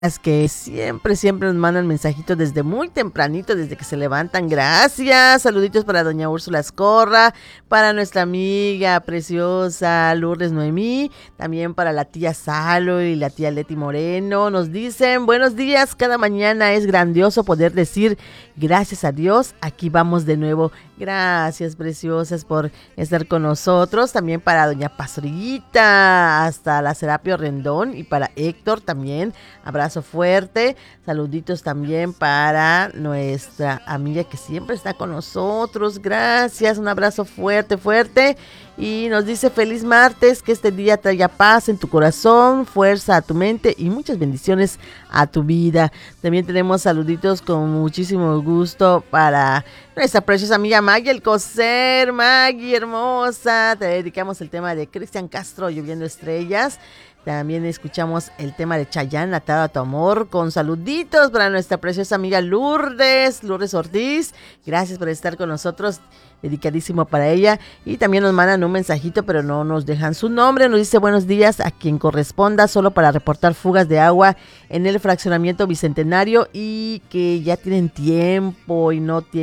que siempre nos mandan mensajitos desde muy tempranito, desde que se levantan. Gracias. Saluditos para doña Úrsula Escorra, para nuestra amiga preciosa Lourdes Noemí, también para la tía Salo y la tía Leti Moreno. Nos dicen, buenos días, cada mañana es grandioso poder decir gracias a Dios, aquí vamos de nuevo. Gracias, preciosas, por estar con nosotros. También para doña Pastorillita, hasta la Serapio Rendón, y para Héctor también. Abrazo fuerte. Saluditos también para nuestra amiga que siempre está con nosotros. Gracias, un abrazo fuerte, fuerte. Y nos dice feliz martes, que este día traiga paz en tu corazón, fuerza a tu mente y muchas bendiciones a tu vida. También tenemos saluditos con muchísimo gusto para nuestra preciosa amiga Maggie Alcocer. Maggie, hermosa, te dedicamos el tema de Cristian Castro, Lloviendo Estrellas. También escuchamos el tema de Chayanne, Atado a tu Amor, con saluditos para nuestra preciosa amiga Lourdes Ortiz. Gracias por estar con nosotros, dedicadísimo para ella. Y también nos mandan un mensajito, pero no nos dejan su nombre. Nos dice buenos días a quien corresponda, solo para reportar fugas de agua en el fraccionamiento Bicentenario y que ya tienen tiempo y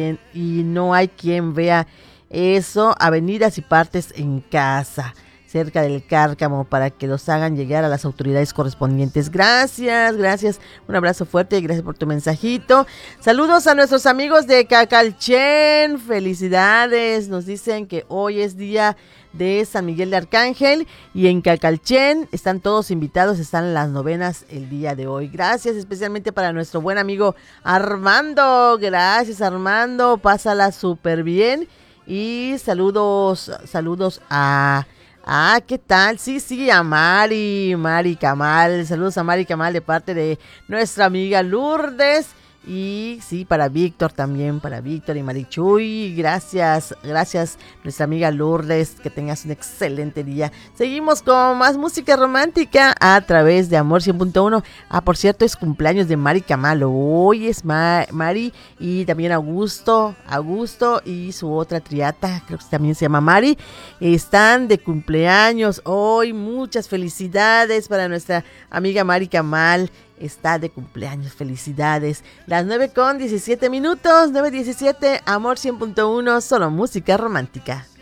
no hay quien vea eso. Avenidas y partes en casa, cerca del Cárcamo, para que los hagan llegar a las autoridades correspondientes. Gracias, un abrazo fuerte y gracias por tu mensajito. Saludos a nuestros amigos de Cacalchen, felicidades, nos dicen que hoy es día de San Miguel de Arcángel y en Cacalchen están todos invitados, están las novenas el día de hoy. Gracias especialmente para nuestro buen amigo Armando, gracias Armando, pásala súper bien y saludos a... ¿qué tal? Sí, a Mari Camal. Saludos a Mari Camal de parte de nuestra amiga Lourdes. Y sí, para Víctor también, para Víctor y Marichuy. Gracias, nuestra amiga Lourdes. Que tengas un excelente día. Seguimos con más música romántica a través de Amor 100.1. Por cierto, es cumpleaños de Mari Camal. Hoy es Mari y también Augusto y su otra triata, creo que también se llama Mari. Están de cumpleaños hoy. Muchas felicidades para nuestra amiga Mari Camal. Está de cumpleaños, felicidades. Las 9:17 minutos, 9:17, Amor 100.1, solo música romántica.